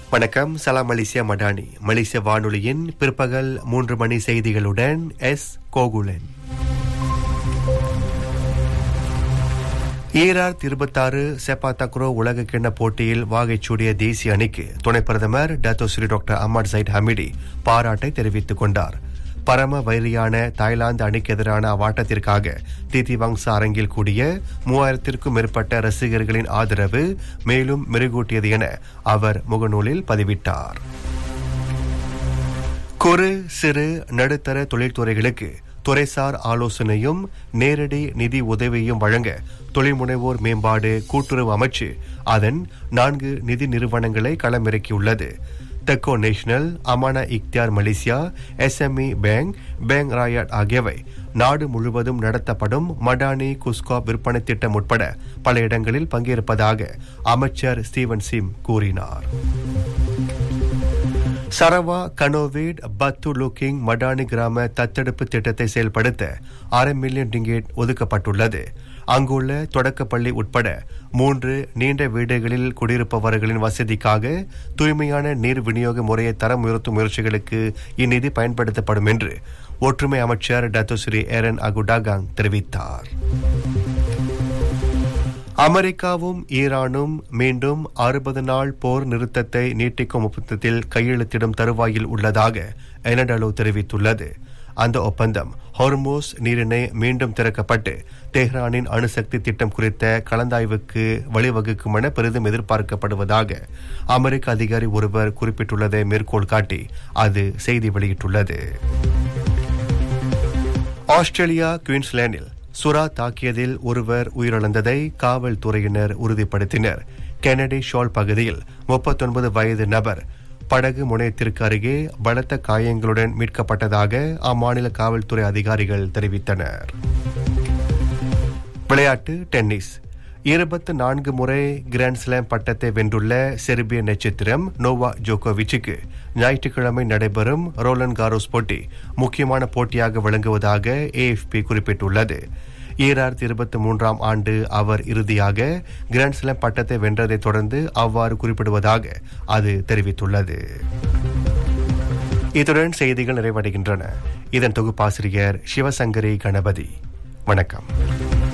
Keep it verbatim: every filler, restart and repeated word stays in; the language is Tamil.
வணக்கம். சலாம் மலேசியா மடானி. மலேசிய வானொலியின் பிற்பகல் மூன்று மணி செய்திகளுடன் எஸ் கோகுலன். ஈராயிரத்தி இருபத்தாறு செப்பா தக்ரோ உலக கிண்ண போட்டியில் வாகைச்சூடிய தேசிய அணிக்கு துணை பிரதமர் Dato Sri doctor Ahmad side Hamidi பாராட்டை தெரிவித்துக் கொண்டார். பரம வைரியான தாய்லாந்து அணிக்கு எதிரான அவ்வாட்டத்திற்காக திதி வங்சா அரங்கில் கூடிய மூவாயிரத்திற்கும் மேற்பட்ட ரசிகர்களின் ஆதரவு மேலும் மெருகூட்டியது என அவர் முகநூலில் பதிவிட்டார். குறு சிறு நடுத்தர தொழில்துறைகளுக்கு துறைசார் ஆலோசனையும் நேரடி நிதி உதவியும் வழங்க தொழில்முனைவோர் மேம்பாடு கூட்டுறவு அமைச்சு அதன் நான்கு நிதி நிறுவனங்களை களமிறக்கியுள்ளது. தெக்கோ national, Amana இக்தியார் Malaysia, SME bank, bank riot ஆகியவை நாடு முழுவதும் நடத்தப்படும் மடானி குஸ்கா விற்பனை திட்டம் உட்பட பல இடங்களில் பங்கேற்பதாக அமைச்சர் ஸ்டீவன் சிம் கூறினார். சரவா கனோவேட் பத்து லுக்கிங் மடானி கிராம தத்தெடுப்பு திட்டத்தை செயல்படுத்த அரை மில்லியன் ரிங்கேட் ஒதுக்கப்பட்டுள்ளது. அங்குள்ள தொடக்கப்பள்ளி உட்பட மூன்று நீண்ட வீடுகளில் குடியிருப்பவர்களின் வசதிக்காக தூய்மையான நீர் விநியோக முறையை தரம் உயர்த்தும் முயற்சிகளுக்கு இந்நிதி பயன்படுத்தப்படும் என்று ஒற்றுமை அமைச்சர் டத்தோ ஸ்ரீ ஏரன் அகுடாகாங் தெரிவித்தார். அமெரிக்காவும் ஈரானும் மீண்டும் அறுபது நாள் போர் நிறுத்தத்தை நீட்டிக்கும் ஒப்பந்தத்தில் கையெழுத்திடும் தருவாயில் உள்ளதாக எனடலோ தெரிவித்துள்ளது. அந்த ஒப்பந்தம் ஹோர்மோஸ் நீரிணை மீண்டும் திறக்கப்பட்டு தெஹ்ரானின் அணுசக்தி திட்டம் குறித்த கலந்தாய்வுக்கு வழிவகுக்கும் என பெரிதும் எதிர்பார்க்கப்படுவதாக அமெரிக்க அதிகாரி ஒருவர் குறிப்பிட்டுள்ளதை மேற்கோள் காட்டி அது செய்தி வெளியிட்டுள்ளது. ஆஸ்திரேலியா குயின்ஸ்லாந்தில் சுறா தாக்கியதில் ஒருவர் உயிரிழந்ததை காவல்துறையினர் உறுதிப்படுத்தினர். கெனடி ஷால் பகுதியில் முப்பத்தொன்பது வயது நபர் படகு முனையத்திற்கு அருகே பலத்த காயங்களுடன் மீட்கப்பட்டதாக அம்மாநில காவல்துறை அதிகாரிகள் தெரிவித்தனர். விளையாட்டு டென்னிஸ். இருபத்தி நான்கு முறை கிராண்ட் ஸ்லாம் பட்டத்தை வென்றுள்ள செர்பிய நட்சத்திரம் நோவா ஜோகோவிச்சுக்கு ஞாயிற்றுக்கிழமை நடைபெறும் ரோலன் காரோஸ் போட்டி முக்கியமான போட்டியாக விளங்குவதாக ஏஎஃப்பி குறிப்பிட்டுள்ளது. ஈராயிரத்தி இருபத்தி மூன்றாம் ஆண்டு அவர் இறுதியாக கிராண்ட் ஸ்லாம் பட்டத்தை வென்றதை தொடர்ந்து அவ்வாறு குறிப்பிடுவதாக அது தெரிவித்துள்ளது. இத்துடன் செய்திகள் நிறைவடைகின்றன. இதன் தொகுப்பாசிரியர் சிவசங்கரி கணபதி. வணக்கம்.